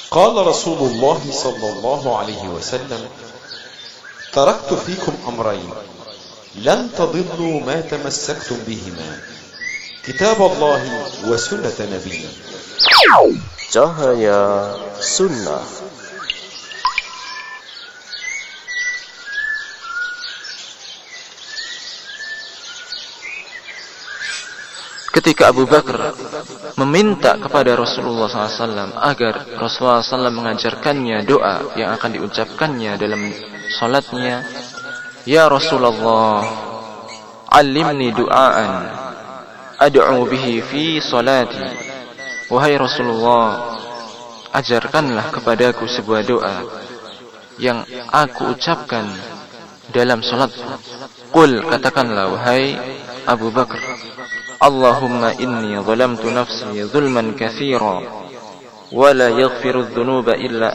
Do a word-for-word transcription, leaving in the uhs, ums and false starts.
قال رسول الله صلى الله عليه وسلم: تركت فيكم أمرين لن تضلوا ما تمسكتم بهما، كتاب الله وسنة نبيه. Cahaya Sunnah. Ketika Abu Bakar meminta kepada Rasulullah shallallahu alaihi wasallam agar Rasulullah shallallahu alaihi wasallam mengajarkannya doa yang akan diucapkannya dalam salatnya, "Ya Rasulullah, alimni du'aan ad'u bihi fi salati." Wahai Rasulullah, ajarkanlah kepadaku sebuah doa yang aku ucapkan dalam salatku. Qul, katakanlah wahai Abu Bakar, Allahumma inni zalamtu nafsi zulman katsira wa la yaghfiru dzunuba illa